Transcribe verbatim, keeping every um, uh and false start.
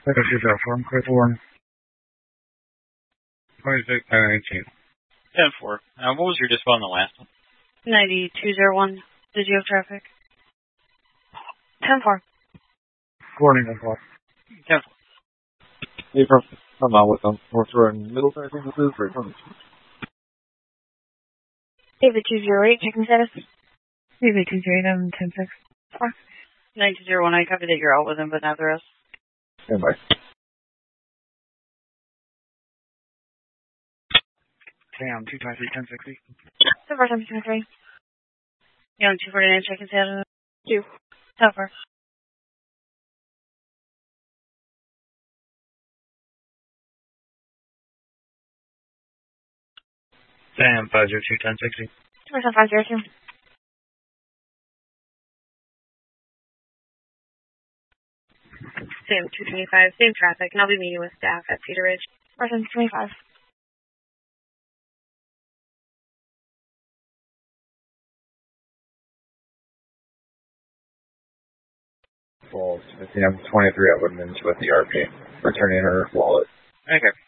Legacy Delphorm, clear for warning. twenty-six, ten eighteen. ten four. Uh, what was your dispo on the last one? ninety-two oh one. Did you have traffic? ten four. Warning, ten four. ten four. Hey, from, I'm out with them. North Road and Middleton, I think this is. Right from David two zero eight, checking status. David two zero eight, I'm ten six. four. ninety-two oh one, I copy that you're out with him, but not the rest. Stand by. Sam, two twenty-three, ten sixty. ten four, ten twenty-three. Young two forty-nine, checking status. two. ten four. Sam, five zero two, ten sixty. ten four, five zero two. Sam two twenty-five, same traffic, and I'll be meeting with staff at Cedar Ridge. Person twenty-five. Falls. I'm twenty-three at Woodman's with the R P. Returning her wallet. Okay.